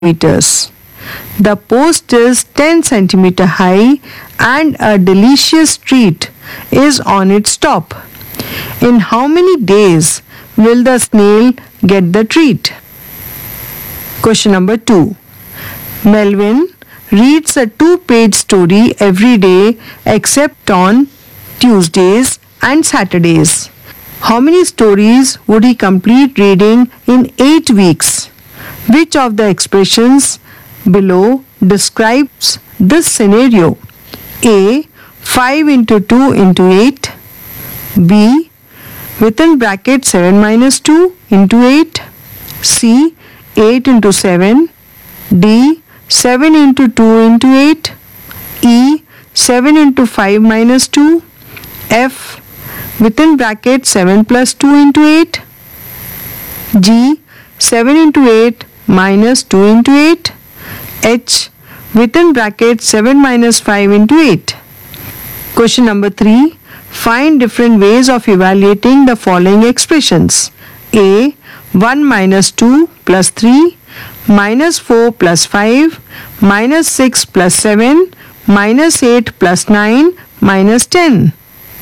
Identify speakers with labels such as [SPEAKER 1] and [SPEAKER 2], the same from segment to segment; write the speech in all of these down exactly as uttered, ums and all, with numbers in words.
[SPEAKER 1] centimeters. The post is ten centimeters high and a delicious treat is on its top. In how many days will the snail get the treat? Question number two. Melvin reads a two-page story every day except on Tuesdays and Saturdays. How many stories would he complete reading in eight weeks? Which of the expressions below describes this scenario? A. five into two into eight. B. Within bracket seven minus two into eight. C. eight into seven. D. seven into two into eight. E. seven into five minus two. F. Within bracket seven plus two into eight. G. seven into eight minus two into eight. H. Within bracket seven minus five into eight. Question number three. Find different ways of evaluating the following expressions. A. one minus two plus three, minus four plus five, minus six plus seven, minus eight plus nine, minus ten.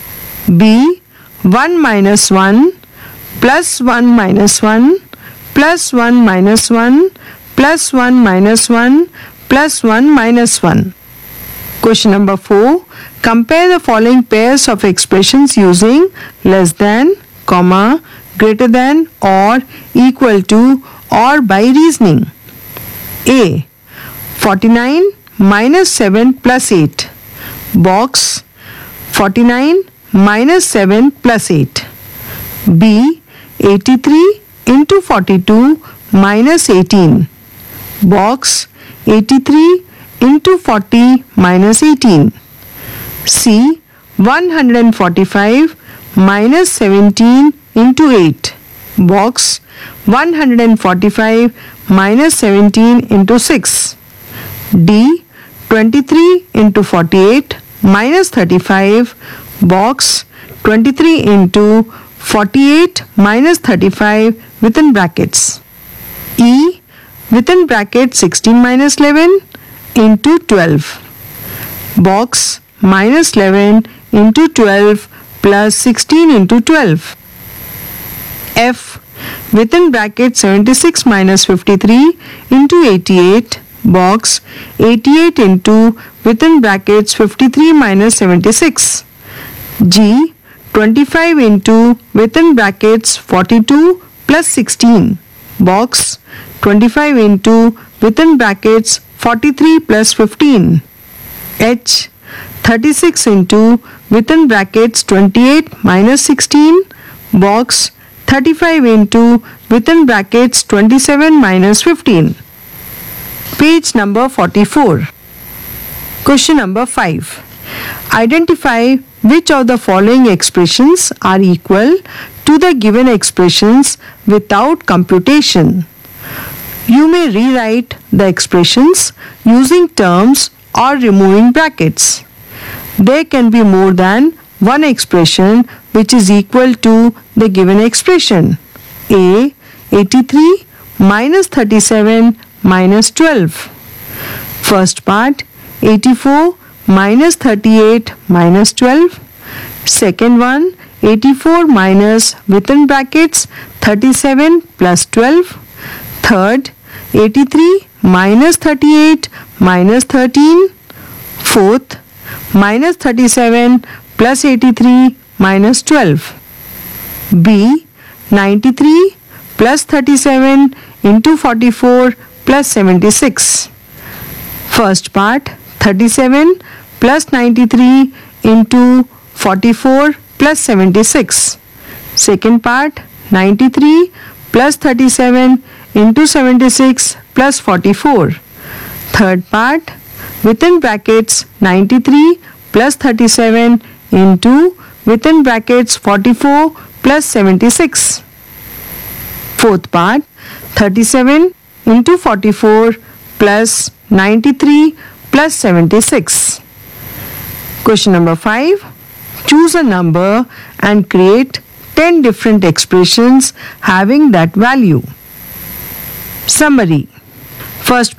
[SPEAKER 1] B. one minus one, plus one minus one, plus one minus one, plus one minus one, plus one minus one. Question number four. Compare the following pairs of expressions using less than, comma, greater than or equal to or by reasoning. A. forty-nine minus seven plus eight. Box. forty-nine minus seven plus eight. B. eighty-three into forty-two minus eighteen. Box. eighty-three into forty minus eighteen. C. one hundred forty-five minus seventeen into eight. Box. one hundred forty-five minus seventeen into six. D. twenty-three into forty-eight minus thirty-five. Box. twenty-three into forty-eight minus thirty-five within brackets. E. Within bracket sixteen minus eleven into twelve. Box. Minus eleven into twelve plus sixteen into twelve. F. Within bracket seventy-six minus fifty-three into eighty-eight. Box. eighty-eight into within brackets fifty-three minus seventy-six. G. twenty-five into within brackets forty-two plus sixteen. Box. twenty-five into within brackets forty-three plus fifteen. H. thirty-six into within brackets twenty-eight minus sixteen. Box. thirty-five into within brackets twenty-seven minus fifteen. Page number forty-four. Question number five. Identify which of the following expressions are equal to the given expressions without computation. You may rewrite the expressions using terms or removing brackets. There can be more than one expression which is equal to the given expression. A. eighty-three minus thirty-seven minus twelve. First part. eighty-four minus thirty-eight minus twelve. Second one. eighty-four minus within brackets thirty-seven plus twelve. Third. eighty-three minus thirty-eight minus thirteen. Fourth. Minus thirty-seven plus eighty-three minus twelve. B. ninety-three plus thirty-seven into forty-four plus seventy-six. First part. thirty-seven plus ninety-three into forty-four plus seventy-six. Second part. ninety-three plus thirty-seven into seventy-six plus forty-four. Third part. Within brackets ninety-three plus thirty-seven into within brackets forty-four plus seventy-six. Fourth part. thirty-seven into forty-four plus ninety-three plus seventy-six. Question number five. Choose a number and create ten different expressions having that value. Summary. First